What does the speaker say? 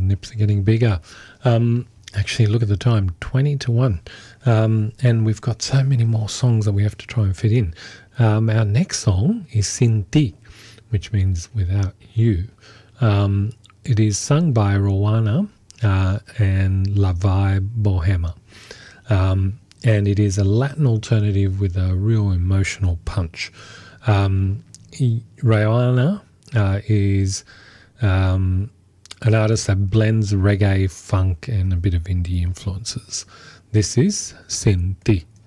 nips are getting bigger. Actually, look at the time, 20 to 1. And we've got so many more songs that we have to try and fit in. Our next song is Sin Ti, which means without you. It is sung by Rowana and La Vibe Bohema. And it is a Latin alternative with a real emotional punch. Rowana is an artist that blends reggae, funk and a bit of indie influences. This is Sin Ti.